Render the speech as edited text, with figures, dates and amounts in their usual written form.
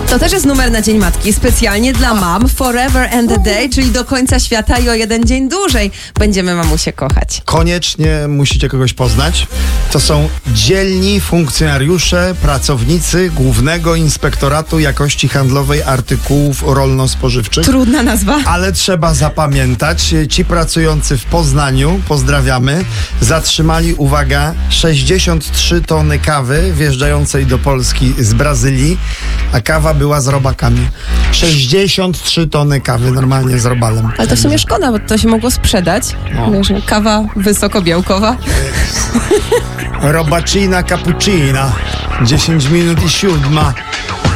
To też jest numer na Dzień Matki, specjalnie dla mam. Forever and a day, czyli do końca świata i o jeden dzień dłużej będziemy mamusie kochać. Koniecznie musicie kogoś poznać. To są dzielni funkcjonariusze, pracownicy Głównego Inspektoratu Jakości Handlowej Artykułów Rolno-Spożywczych. Trudna nazwa. Ale trzeba zapamiętać, ci pracujący w Poznaniu, pozdrawiamy, zatrzymali, uwaga, 63 tony kawy wjeżdżającej do Polski z Brazylii, a kawa była z robakami. 63 tony kawy normalnie z robalem. Ale to w sumie szkoda, bo to się mogło sprzedać. Wiesz, kawa wysokobiałkowa. Robaccina cappuccina. 10 minut i 7.